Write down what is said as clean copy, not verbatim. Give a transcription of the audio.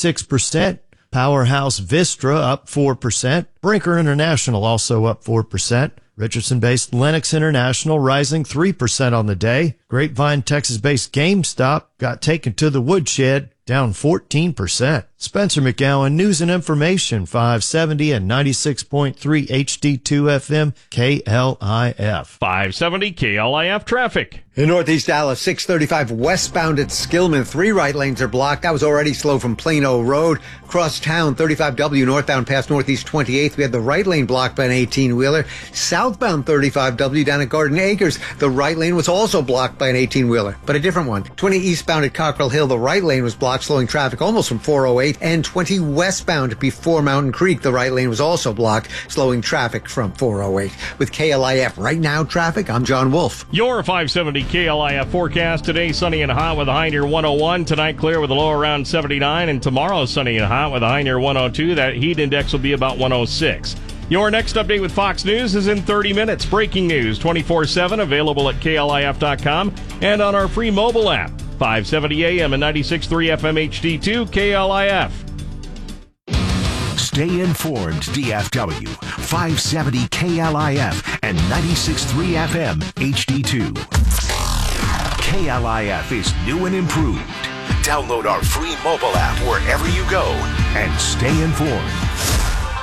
6%. Powerhouse Vistra up 4%. Brinker International also up 4%. Richardson-based Lennox International rising 3% on the day. Grapevine, Texas-based GameStop got taken to the woodshed, down 14%. Spencer McGowan, News and Information, 570 and 96.3 HD2 FM, KLIF. 570 KLIF traffic. In Northeast Dallas, 635 westbound at Skillman. 3 right lanes are blocked. That was already slow from Plano Road. Cross town, 35W northbound past Northeast 28th. We had the right lane blocked by an 18-wheeler. Southbound 35W down at Garden Acres. The right lane was also blocked by an 18-wheeler, but a different one. 20 eastbound at Cockrell Hill. The right lane was blocked, slowing traffic almost from 408. And 20 westbound before Mountain Creek. The right lane was also blocked, slowing traffic from 408. With KLIF Right Now Traffic, I'm John Wolf. Your 570 KLIF forecast today, sunny and hot with a high near 101. Tonight, clear with a low around 79. And tomorrow, sunny and hot with a high near 102. That heat index will be about 106. Your next update with Fox News is in 30 minutes. Breaking news 24/7, available at KLIF.com and on our free mobile app. 570 AM and 96.3 FM HD2 KLIF. Stay informed, DFW. 570 KLIF and 96.3 FM HD2. KLIF is new and improved. Download our free mobile app wherever you go and stay informed.